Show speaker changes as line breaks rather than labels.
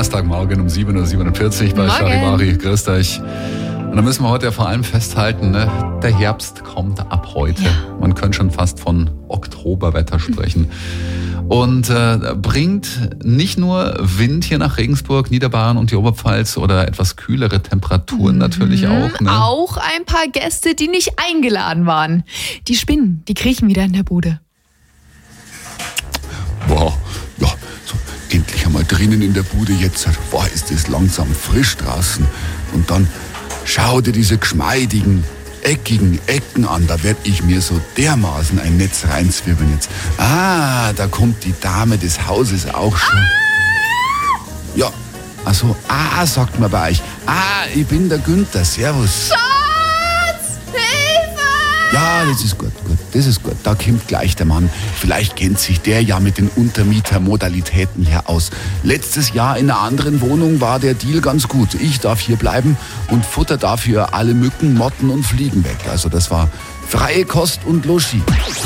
Donnerstagmorgen um 7.47 Uhr bei Charivari. Grüßt euch. Und da müssen wir heute ja vor allem festhalten, ne? Der Herbst kommt ab heute. Ja. Man könnte schon fast von Oktoberwetter sprechen. Und bringt nicht nur Wind hier nach Regensburg, Niederbayern und die Oberpfalz oder etwas kühlere Temperaturen natürlich auch. Ne?
Auch ein paar Gäste, die nicht eingeladen waren. Die Spinnen, die kriechen wieder in der Bude.
Wow, ja, so endlich einmal drinnen in der Bude jetzt. Wow, ist das langsam frisch draußen. Und dann schau dir diese geschmeidigen, eckigen Ecken an. Da werd ich mir so dermaßen ein Netz reinzwirbeln jetzt. Ah, da kommt die Dame des Hauses auch schon. Ja, also, sagt man bei euch. Ich bin der Günther, servus.
Schatz, Hilfe!
Ja, das ist gut. Da kommt gleich der Mann. Vielleicht kennt sich der ja mit den Untermietermodalitäten hier aus. Letztes Jahr in einer anderen Wohnung war der Deal ganz gut. Ich darf hier bleiben und futter dafür alle Mücken, Motten und Fliegen weg. Also das war freie Kost und Logis.